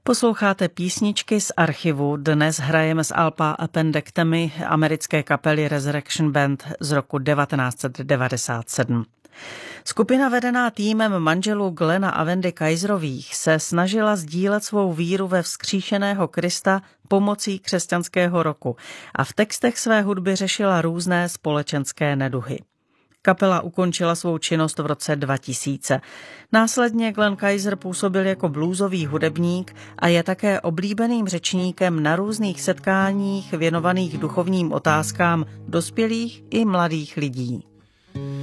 Posloucháte písničky z archivu. Dnes hrajeme z alba Appendectomy americké kapely Resurrection Band z roku 1997. Skupina vedená týmem manželů Glena a Wendy Kaiserových se snažila sdílet svou víru ve vzkříšeného Krista pomocí křesťanského roku a v textech své hudby řešila různé společenské neduhy. Kapela ukončila svou činnost v roce 2000. Následně Glenn Kaiser působil jako bluesový hudebník a je také oblíbeným řečníkem na různých setkáních věnovaných duchovním otázkám dospělých i mladých lidí.